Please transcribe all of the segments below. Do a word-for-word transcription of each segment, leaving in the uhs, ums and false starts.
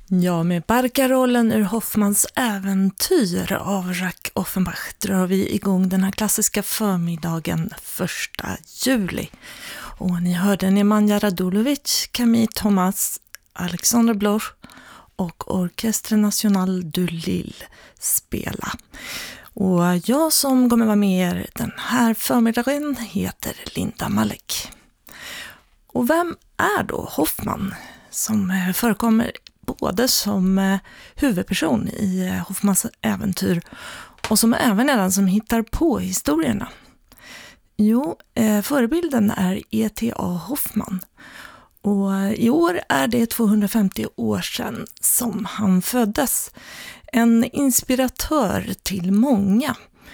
Ja, med Barkarollen ur Hoffmans äventyr av Jacques Offenbach drar vi igång den här klassiska förmiddagen första juli. Och ni hörde Nemanja Radulovic, Camille Thomas, Alexander Bloch och Orchestre National du Lille spela. Och jag som kommer vara med er den här förmiddagen heter Linda Malek. Och vem är då Hoffman, som förekommer både som huvudperson i Hoffmans äventyr och som även är den som hittar på historierna? Jo, förebilden är E T A Hoffman. Och i år är det tvåhundrafemtio år sedan som han föddes. En inspiratör till många.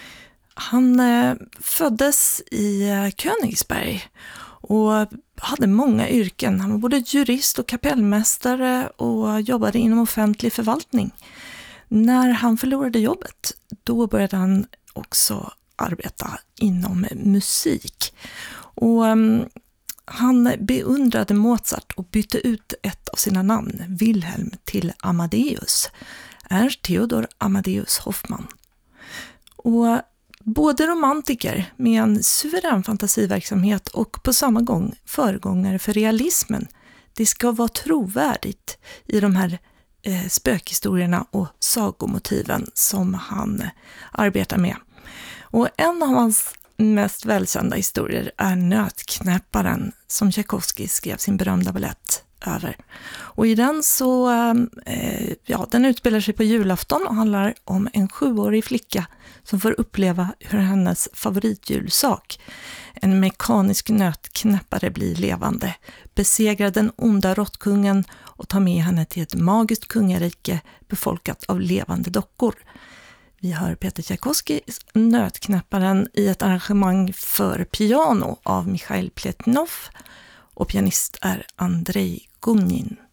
Han föddes i Königsberg och hade många yrken. Han var både jurist och kapellmästare och jobbade inom offentlig förvaltning. När han förlorade jobbet, då började han också arbeta inom musik. Och um, han beundrade Mozart och bytte ut ett av sina namn, Wilhelm, till Amadeus. Ernst Theodor Amadeus Hoffman. Och både romantiker med en suverän fantasiverksamhet och på samma gång föregångare för realismen. Det ska vara trovärdigt i de här eh, spökhistorierna och sagomotiven som han eh, arbetar med. Och en av hans mest välkända historier är Nötknäpparen, som Tchaikovsky skrev sin berömda ballett över. Och i den så, eh, ja, den utspelar sig på julafton och handlar om en sjuårig flicka som får uppleva hur hennes favoritjulsak, en mekanisk nötknäppare, blir levande, besegrar den onda råttkungen och tar med henne till ett magiskt kungarike befolkat av levande dockor. Vi hör Peter Tchaikovskys Nötknäpparen i ett arrangemang för piano av Mikhail Pletnov, och pianist är Andrei Gumnin.